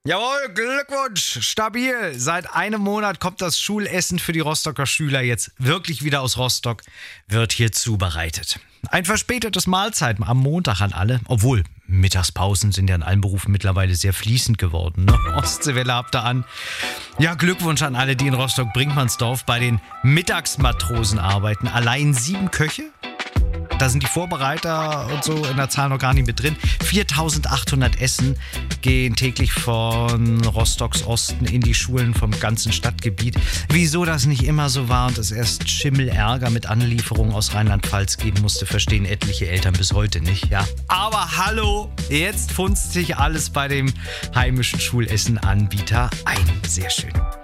Jawohl, Glückwunsch, stabil. Seit einem Monat kommt das Schulessen für die Rostocker Schüler jetzt wirklich wieder aus Rostock, wird hier zubereitet. Ein verspätetes Mahlzeiten am Montag an alle, obwohl Mittagspausen sind ja in allen Berufen mittlerweile sehr fließend geworden. Ne? Ostseewelle habt ihr an. Ja, Glückwunsch an alle, die in Rostock-Brinkmannsdorf bei den Mittagsmatrosen arbeiten. Allein 7 Köche. Da sind die Vorbereiter und so in der Zahl noch gar nicht mit drin. 4.800 Essen gehen täglich von Rostocks Osten in die Schulen vom ganzen Stadtgebiet. Wieso das nicht immer so war und es erst Schimmelärger mit Anlieferungen aus Rheinland-Pfalz geben musste, verstehen etliche Eltern bis heute nicht. Ja. Aber hallo, jetzt funzt sich alles bei dem heimischen Schulessenanbieter ein. Sehr schön.